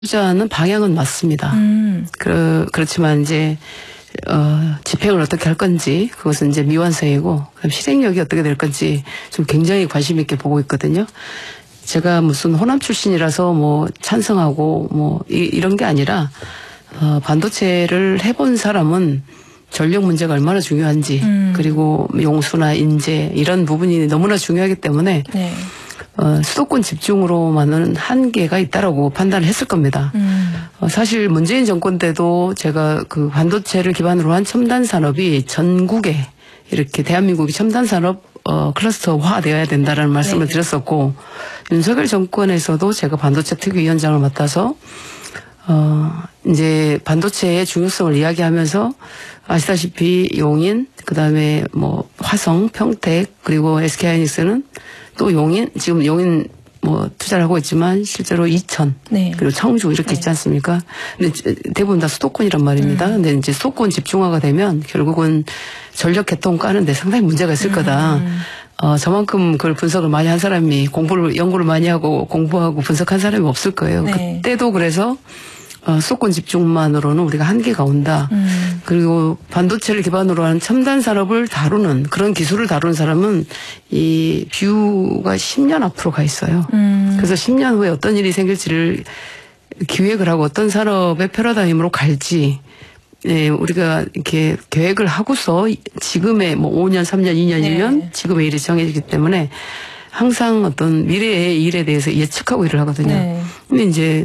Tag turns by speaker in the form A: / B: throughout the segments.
A: 투자는 방향은 맞습니다. 그렇지만 이제 집행을 어떻게 할 건지 그것은 이제 미완성이고 그럼 실행력이 어떻게 될 건지 좀 굉장히 관심 있게 보고 있거든요. 제가 무슨 호남 출신이라서 뭐 찬성하고 뭐 이런 게 아니라 반도체를 해본 사람은 전력 문제가 얼마나 중요한지 그리고 용수나 인재 이런 부분이 너무나 중요하기 때문에
B: 네.
A: 수도권 집중으로만은 한계가 있다라고 판단을 했을 겁니다. 사실 문재인 정권 때도 제가 그 반도체를 기반으로 한 첨단 산업이 전국에 이렇게 대한민국이 첨단 산업 클러스터화 되어야 된다라는 말씀을
B: 네.
A: 드렸었고 윤석열 정권에서도 제가 반도체 특위위원장을 맡아서 이제 반도체의 중요성을 이야기하면서 아시다시피 용인 그다음에 뭐 화성, 평택 그리고 SK하이닉스는 또 용인 지금 용인 뭐 투자를 하고 있지만 실제로 이천
B: 네.
A: 그리고 청주 이렇게 있지 않습니까? 근데 대부분 다 수도권이란 말입니다. 근데 이제 수도권 집중화가 되면 결국은 전력 개통 까는데 상당히 문제가 있을 거다. 저만큼 그걸 분석을 많이 한 사람이 연구를 많이 하고 공부하고 분석한 사람이 없을 거예요.
B: 네.
A: 그때도 그래서 수도권 집중만으로는 우리가 한계가 온다. 그리고 반도체를 기반으로 한 첨단 산업을 다루는 그런 기술을 다루는 사람은 이 뷰가 10년 앞으로 가 있어요. 그래서 10년 후에 어떤 일이 생길지를 기획을 하고 어떤 산업의 패러다임으로 갈지 예, 우리가 이렇게 계획을 하고서 지금의 뭐 5년, 3년, 2년,
B: 네.
A: 1년 지금의 일이 정해지기 때문에 항상 어떤 미래의 일에 대해서 예측하고 일을 하거든요.
B: 네.
A: 근데 이제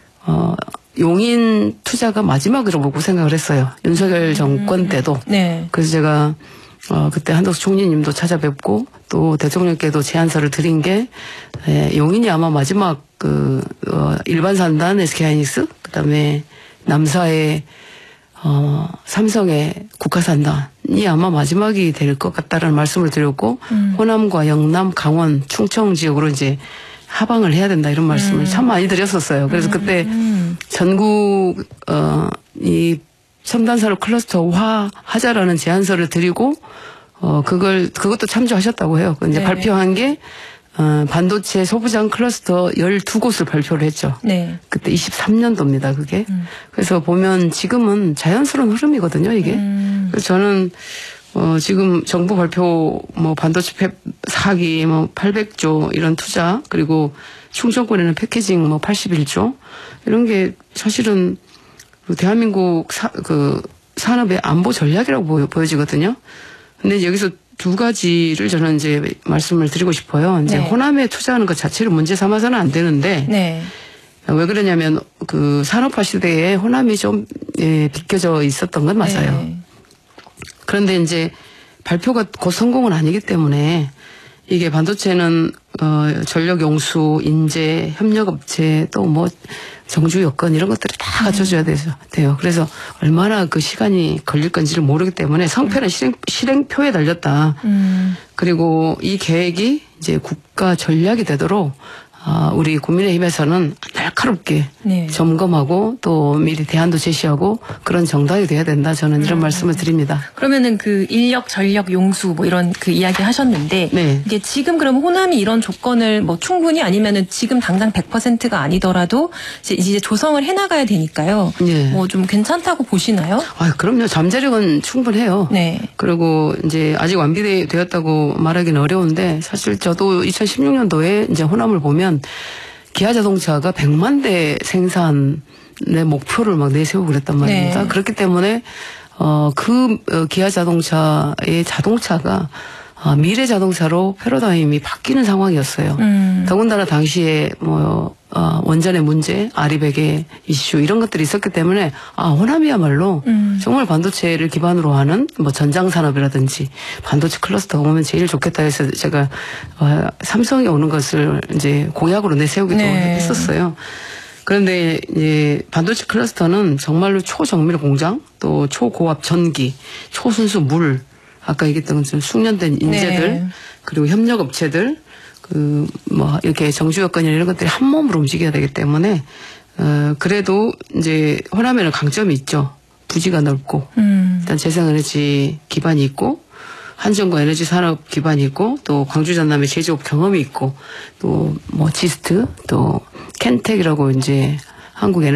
A: 용인 투자가 마지막으로 보고 생각을 했어요. 윤석열 정권 때도.
B: 네.
A: 그래서 제가 그때 한덕수 총리님도 찾아뵙고 또 대통령께도 제안서를 드린 게 용인이 아마 마지막 일반 산단 SK하이닉스 그다음에 남사의 삼성의 국가산단이 아마 마지막이 될 것 같다라는 말씀을 드렸고 호남과 영남, 강원, 충청 지역으로 이제 하방을 해야 된다 이런 말씀을 참 많이 드렸었어요. 그래서 그때 전국 이 첨단산업 클러스터화 하자라는 제안서를 드리고 그것도 참조하셨다고 해요. 이제
B: 네.
A: 발표한 게 반도체 소부장 클러스터 12곳을 발표를 했죠.
B: 네.
A: 그때 23년도입니다, 그게. 그래서 보면 지금은 자연스러운 흐름이거든요, 이게. 그래서 저는 지금 정부 발표 뭐 반도체 팹 4기 뭐 800조 이런 투자 그리고 충청권에는 패키징 뭐 81조 이런 게 사실은 대한민국 산업의 안보 전략이라고 보여지거든요. 근데 여기서 두 가지를 저는 이제 말씀을 드리고 싶어요. 이제
B: 네.
A: 호남에 투자하는 것 자체를 문제 삼아서는 안 되는데
B: 네.
A: 왜 그러냐면 그 산업화 시대에 호남이 좀 비껴져 있었던 건 맞아요.
B: 네.
A: 그런데 이제 발표가 곧 성공은 아니기 때문에 이게 반도체는 전력 용수, 인재, 협력업체 또 뭐 정주 여건 이런 것들이 다 갖춰져야 돼요. 그래서 얼마나 그 시간이 걸릴 건지를 모르기 때문에 성패는 실행표에 달렸다. 그리고 이 계획이 이제 국가 전략이 되도록 우리 국민의힘에서는 날카롭게
B: 네.
A: 점검하고 또 미리 대안도 제시하고 그런 정당이 돼야 된다. 저는 이런 말씀을 드립니다.
B: 그러면은 그 인력, 전력, 용수 뭐 이런 그 이야기 하셨는데
A: 네.
B: 이게 지금 그럼 호남이 이런 조건을 뭐 충분히 아니면은 지금 당장 100%가 아니더라도 이제 조성을 해나가야 되니까요.
A: 네.
B: 뭐 좀 괜찮다고 보시나요?
A: 그럼요. 잠재력은 충분해요.
B: 네.
A: 그리고 이제 아직 완비되었다고 말하기는 어려운데 사실 저도 2016년도에 이제 호남을 보면 기아 자동차가 100만 대 생산의 목표를 막 내세우고 그랬단 말입니다.
B: 네.
A: 그렇기 때문에 기아 자동차의 자동차가 미래 자동차로 패러다임이 바뀌는 상황이었어요. 더군다나 당시에 원전의 문제, 아리백의 이슈 이런 것들이 있었기 때문에 호남이야말로 정말 반도체를 기반으로 하는 뭐 전장 산업이라든지 반도체 클러스터가 오면 제일 좋겠다 해서 제가 삼성이 오는 것을 이제 공약으로 내세우기도
B: 네.
A: 했었어요. 그런데 이제 반도체 클러스터는 정말로 초정밀 공장, 또 초고압 전기, 초순수 물, 아까 얘기했던 것처럼 숙련된 인재들,
B: 네.
A: 그리고 협력업체들, 이렇게 정주 여건이나 이런 것들이 한 몸으로 움직여야 되기 때문에, 그래도 이제 호남에는 강점이 있죠. 부지가 넓고, 일단 재생에너지 기반이 있고, 한전과 에너지 산업 기반이 있고, 또 광주 전남의 제조업 경험이 있고, 또 뭐 지스트, 또 켄텍이라고 이제 한국